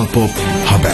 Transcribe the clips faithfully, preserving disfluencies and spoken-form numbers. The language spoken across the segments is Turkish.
Pop Haber.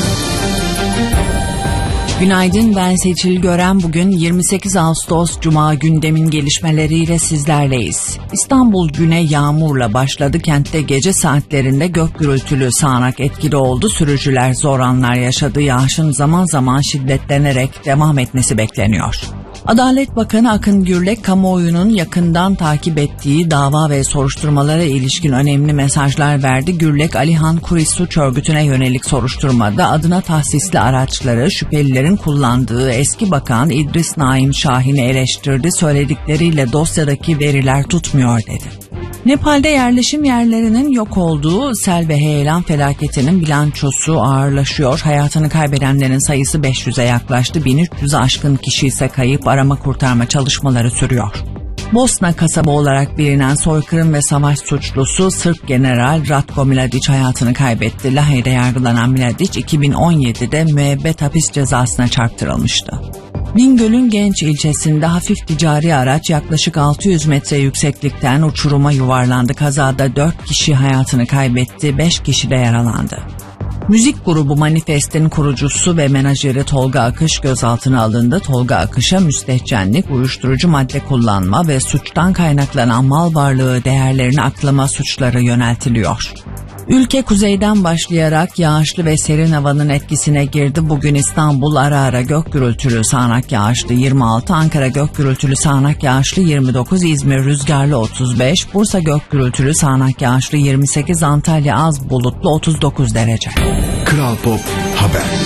Günaydın, ben Seçil Gören. Bugün yirmi sekiz Ağustos Cuma, gündemin gelişmeleriyle sizlerleyiz. İstanbul güne yağmurla başladı. Kentte gece saatlerinde gök gürültülü sağanak etkili oldu. Sürücüler zor anlar yaşadı. Yağışın zaman zaman şiddetlenerek devam etmesi bekleniyor. Adalet Bakanı Akın Gürlek, kamuoyunun yakından takip ettiği dava ve soruşturmalara ilişkin önemli mesajlar verdi. Gürlek, Alihan Kuris suç örgütüne yönelik soruşturmada adına tahsisli araçları şüphelilerin kullandığı eski bakan İdris Naim Şahin'i eleştirdi. Söyledikleriyle dosyadaki veriler tutmuyor dedi. Nepal'de yerleşim yerlerinin yok olduğu sel ve heyelan felaketinin bilançosu ağırlaşıyor. Hayatını kaybedenlerin sayısı beş yüze yaklaştı. bin üç yüze aşkın kişi ise kayıp, arama kurtarma çalışmaları sürüyor. Bosna kasaba olarak bilinen soykırım ve savaş suçlusu Sırp General Ratko Mladic hayatını kaybetti. Lahey'de yargılanan Mladic iki bin on yedide müebbet hapis cezasına çarptırılmıştı. Bingöl'ün Genç ilçesinde hafif ticari araç yaklaşık altı yüz metre yükseklikten uçuruma yuvarlandı. Kazada dört kişi hayatını kaybetti, beş kişi de yaralandı. Müzik grubu Manifest'in kurucusu ve menajeri Tolga Akış gözaltına alındı. Tolga Akış'a müstehcenlik, uyuşturucu madde kullanma ve suçtan kaynaklanan mal varlığı değerlerini aklama suçları yöneltiliyor. Ülke kuzeyden başlayarak yağışlı ve serin havanın etkisine girdi. Bugün İstanbul ara ara gök gürültülü sağanak yağışlı yirmi altı, Ankara gök gürültülü sağanak yağışlı yirmi dokuz, İzmir rüzgarlı otuz beş, Bursa gök gürültülü sağanak yağışlı yirmi sekiz, Antalya az bulutlu otuz dokuz derece. Kral Pop Haber.